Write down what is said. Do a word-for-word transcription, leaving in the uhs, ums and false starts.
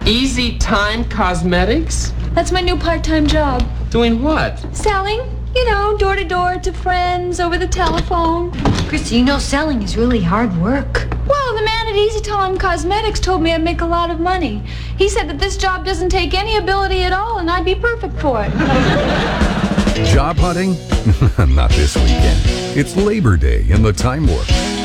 Easy Time Cosmetics? That's my new part-time job. Doing what? Selling. You know, door to door to friends over the telephone. Christy, you know selling is really hard work. Well, the man at Easy Time Cosmetics told me I'd make a lot of money. He said that this job doesn't take any ability at all, and I'd be perfect for it. Job hunting? Not this weekend. It's Labor Day in the Time Warp.